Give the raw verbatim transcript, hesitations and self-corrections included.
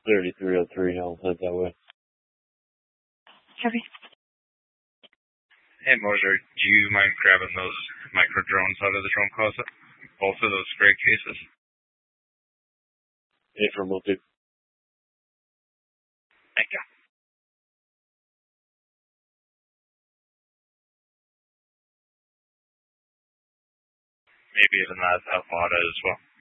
thirty-three oh three, I'll head that way. Heavy. Hey, Moser, do you mind grabbing those micro drones out of the drone closet? Both of those spray cases? Affirm will do. Thank you. Maybe even that Almada as well.